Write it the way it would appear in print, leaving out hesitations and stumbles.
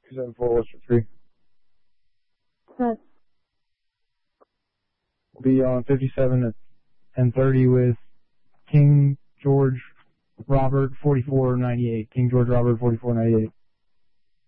274 West 3. Set. We'll be on 57 and 30 with King George Robert 4498. King George Robert 4498.